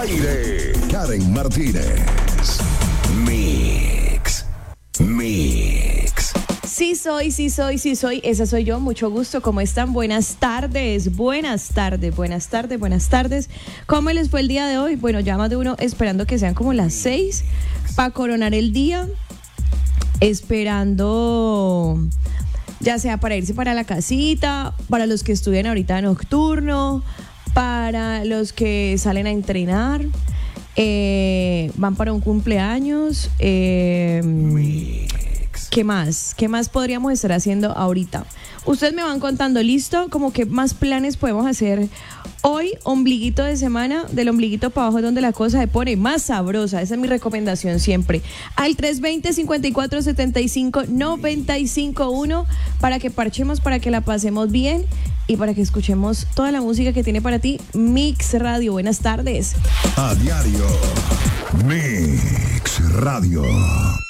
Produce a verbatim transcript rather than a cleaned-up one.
aire, Karen Martínez. Mix. Mix. Sí soy, sí soy, sí soy. Esa soy yo. Mucho gusto. ¿Cómo están? Buenas tardes. Buenas tardes, buenas tardes, buenas tardes. ¿Cómo les fue el día de hoy? Bueno, ya más de uno esperando que sean como las seis para coronar el día. Esperando, ya sea para irse para la casita, para los que estudian ahorita nocturno, para los que salen a entrenar, eh, van para un cumpleaños. Eh, ¿Qué más? ¿Qué más podríamos estar haciendo ahorita? Ustedes me van contando, ¿listo? Como que más planes podemos hacer hoy, ombliguito de semana, del ombliguito para abajo es donde la cosa se pone más sabrosa. Esa es mi recomendación siempre. Al tres dos cero, cinco cuatro siete cinco, nueve cinco uno para que parchemos, para que la pasemos bien y para que escuchemos toda la música que tiene para ti Mix Radio. Buenas tardes. A diario, Mix Radio.